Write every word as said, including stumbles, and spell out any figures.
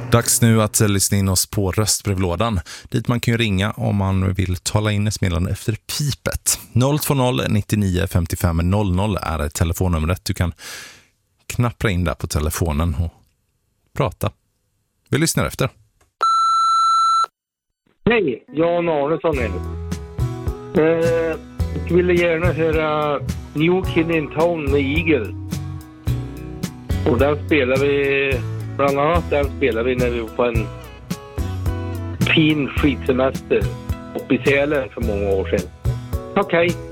Dags nu att lyssna in oss på röstbrevlådan, dit man kan ringa om man vill tala in ett meddelande efter pipet. noll två noll nittionio femtiofem noll noll är telefonnumret. Du kan knappra in där på telefonen och prata. Vi lyssnar efter. Hej, Jan Arnesson här. Eh, jag ville gärna höra New Kid in Town med Eagle. Och den spelar vi, bland annat den spelar vi när vi var på en fin skidsemester uppe i Sälen för många år sedan. Okej. Okay.